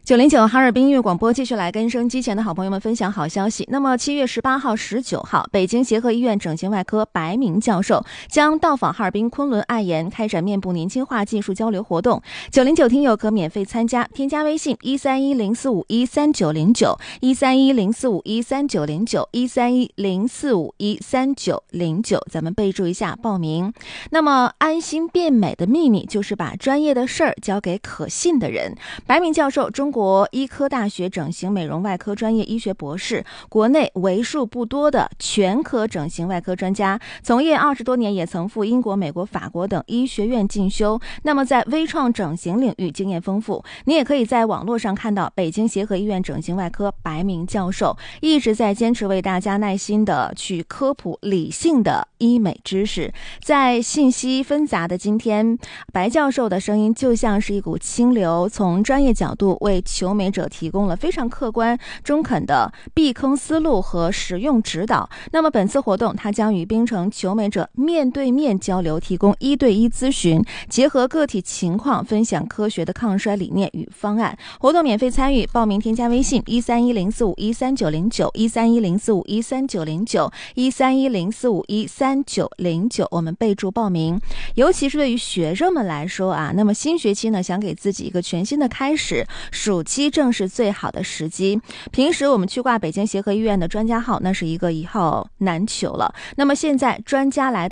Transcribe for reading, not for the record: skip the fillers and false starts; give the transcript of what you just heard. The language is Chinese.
909哈尔滨音乐广播继续来跟收音机前的好朋友们分享好消息。那么7月18号、19号，北京协和医院整形外科白明教授将到访哈尔滨昆仑爱颜，开展面部年轻化技术交流活动。909听友可免费参加，添加微信13104513909，13104513909，13104513909，咱们备注一下报名。那么安心变美的秘密就是把专业的事儿交给可信的人。白明教授，中国医科大学整形美容外科专业医学博士，国内为数不多的全科整形外科专家，从业20多年，也曾赴英国、美国、法国等医学院进修。那么在微创整形领域经验丰富，你也可以在网络上看到北京协和医院整形外科白明教授一直在坚持为大家耐心的去科普理性的医美知识。在信息纷杂的今天，白教授的声音就像是一股清流，从专业角度为求美者提供了非常客观中肯的避坑思路和实用指导。那么本次活动，它将与槟城求美者面对面交流，提供1对1咨询，结合个体情况分享科学的抗衰理念与方案。活动免费参与，报名添加微信13104513909，13104513909，13104513909，我们备注报名。尤其是对于学生们来说啊，那么新学期呢，想给自己一个全新的开始，暑期正是最好的时机。平时我们去挂北京协和医院的专家号，那是一个一号难求了。那么现在专家来